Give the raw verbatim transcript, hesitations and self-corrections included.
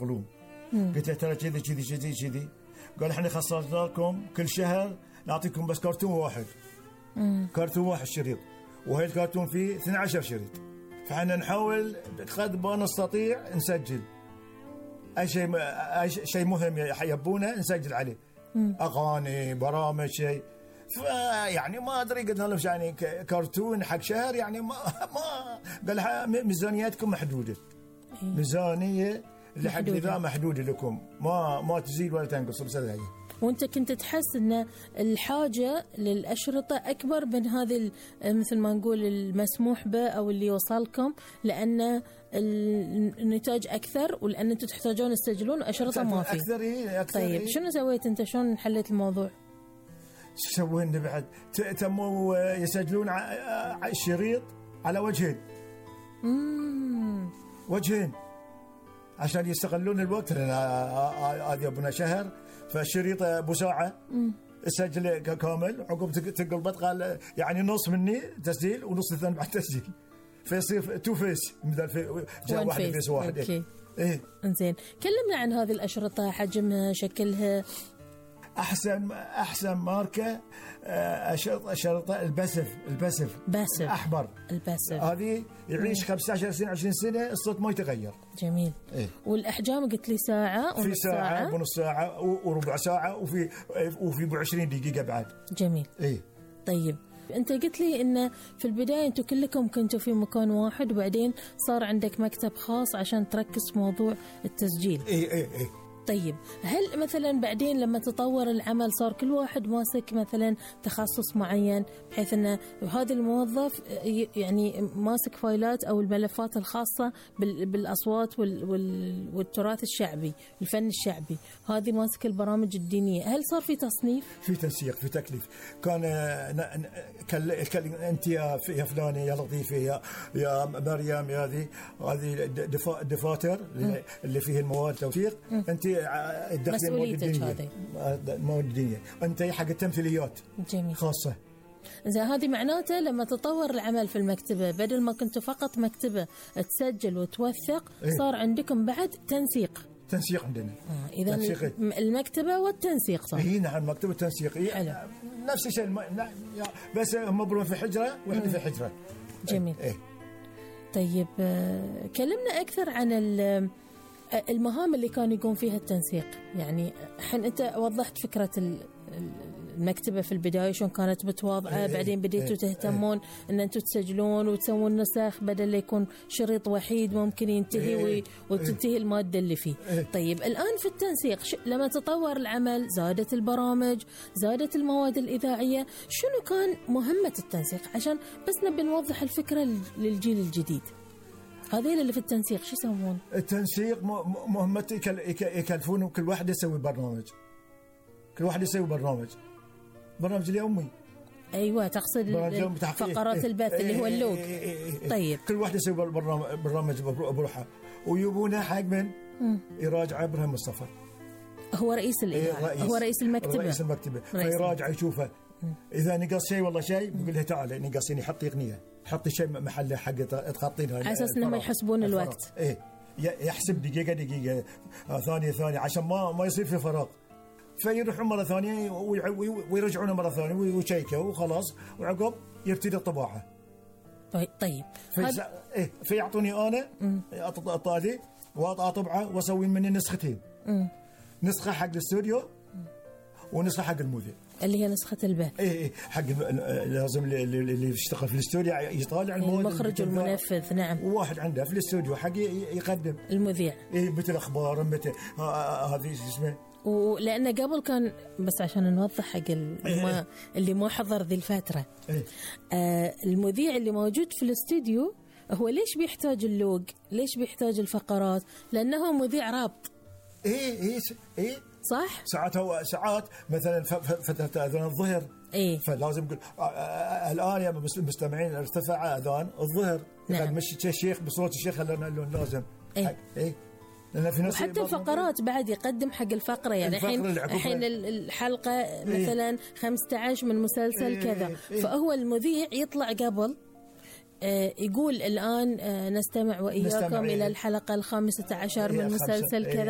القلوم. قلت له ترى كذي كذي كذي كذي. قال احنا خصصنا لكم كل شهر نعطيكم بس كرتون واحد. مم. كرتون واحد شريط، وهي الكرتون فيه اثني عشر شريط. فاحنا نحاول قد ما نستطيع نسجل اي شيء اي شيء مهم يحبونه نسجل عليه. مم. اغاني، برامج، شيء. فيعني ما ادري قلنا له يعني كرتون حق شهر يعني ما ما قال ميزانيتكم محدوده. ميزانيه لحق ذا محدوده لكم، ما ما تزيد ولا تنقص بس هذه. وانت كنت تحس ان الحاجه للاشرطه اكبر من هذه مثل ما نقول المسموح به او اللي وصلكم، لان النتاج اكثر ولان انتم تحتاجون تسجلون اشرطه ما في اكثر. إيه أكثر. طيب إيه؟ شنو سويت انت؟ شلون حليت الموضوع؟ سوينا بعد تموا يسجلون الشريط على وجهين. امم وجهين عشان يستغلون الوقت، لان هذه ابونا شهر فالشريط ابو ساعه سجل كامل، عقب تقلبت قال يعني نص مني تسجيل ونص الثاني بعد تسجيل، فيصير تو فيس بدل في جاء واحد فيس واحد. اوكي ايه انزين، كلمنا عن هذه الاشرطه، حجمها، شكلها. احسن احسن ماركه اشرطه اشرطه الباسف الباسف باسف احمر. الباسف هذه يعيش خمسة عشر سنه عشرين سنه الصوت ما يتغير. جميل. إيه؟ والاحجام قلت لي ساعه ونص في ساعه ونص ساعه وربع ساعه وفي وفي ب عشرين دقيقه بعد. جميل. ايه طيب انت قلت لي ان في البدايه انتم كلكم كنتوا في مكان واحد وبعدين صار عندك مكتب خاص عشان تركز في موضوع التسجيل. ايه ايه ايه طيب هل مثلا بعدين لما تطور العمل صار كل واحد ماسك مثلا تخصص معين، بحيث ان هذا الموظف يعني ماسك فايلات او الملفات الخاصه بالاصوات والتراث الشعبي، الفن الشعبي، هذه ماسك البرامج الدينيه، هل صار في تصنيف؟ في تنسيق، في تكليف. كان انت يا فلانه يا لطيفه يا يا مريم يا هذه هذه الدفاتر اللي فيه المواد توثيق، انت مسؤوليتك هذه المواد الدينيه، انت حق التمثيليات. جميل. خاصه. إذا هذه معناته لما تطور العمل في المكتبه بدل ما كنتوا فقط مكتبه تسجل وتوثق، إيه؟ صار عندكم بعد تنسيق. تنسيق عندنا. آه إذا المكتبه والتنسيق صار. اي نعم، المكتبه والتنسيق. إيه؟ نفس الشيء الم... بس هم في حجره واحنا في حجره. جميل. إيه؟ طيب كلمنا اكثر عن المهام اللي كان يقوم فيها التنسيق. يعني الحين انت وضحت فكره المكتبه في البدايه شلون كانت متواضعه، ايه بعدين بديتوا ايه تهتمون ايه ان انتم تسجلون وتسوون نسخ بدل لا يكون شريط وحيد ممكن ينتهي ايه وتنتهي ايه الماده اللي فيه. ايه طيب الان في التنسيق لما تطور العمل، زادت البرامج، زادت المواد الاذاعيه، شنو كان مهمه التنسيق؟ عشان بس نبي نوضح الفكره للجيل الجديد. هذين اللي في التنسيق شو يسوون؟ التنسيق مهمته يكلفون كل واحد يسوي برنامج، كل واحد يسوي برنامج برنامج اليومي. ايوه تقصد فقرات إيه البث إيه اللي هو اللوج. إيه إيه إيه طيب كل واحد يسوي برنامج برنامج بروحه ويبونه حق من يراجع ابراهيم مصطفى، هو رئيس الاذاعه. إيه هو رئيس المكتبه رئيس المكتبه فيراجع يشوفه اذا نقص شيء والله شيء بيقول له تعال نقصين، يحط تقنيه، يحط شيء محله حق تخطينها على اساس انهم يحسبون الوقت. ايه يحسب دقيقه دقيقه ثانيه ثانيه عشان ما ما يصير في فراغ، فيروحون مره ثانيه ويرجعونه مره ثانيه ويشيكه وخلاص، وعقب يبتدي الطباعه. طيب في ايه فيعطوني انا الطادي واطبعه واسوي مني نسختين. م. نسخه حق الاستوديو ونسخه حق المذيع اللي هي نسخه البث. ايه ايه حق لازم اللي يشتغل في الاستوديو يطالع المواد، المخرج والمنفذ. نعم. وواحد عنده في الاستوديو حق يقدم المذيع. ايه مثل اخبار مثل هذه اسمه. ولأن قبل كان بس عشان نوضح حق اللي ما اللي ما حضر ذي الفترة. إيه؟ آه المذيع اللي موجود في الاستوديو هو ليش بيحتاج اللوج؟ ليش بيحتاج الفقرات؟ لأنه مذيع رابط. إيه إيه إيه صح. ساعات هو ساعات مثلا فترة أذان الظهر. إيه؟ فلازم نقول الآن يا المستمعين ارتفع أذان الظهر. نعم. قد مشي الشيخ بصوت الشيخ خلنا نقول لازم. إيه؟ إيه؟ وحتى الفقرات بعد يقدم حق الفقرة. يعني الحين الحين الحلقة مثلا إيه؟ خمسة عشر من مسلسل إيه؟ كذا إيه؟ فهو المذيع يطلع قبل آه يقول الآن آه نستمع وإياكم نستمع إلى إيه؟ الحلقة الخامسة عشر إيه؟ من مسلسل كذا.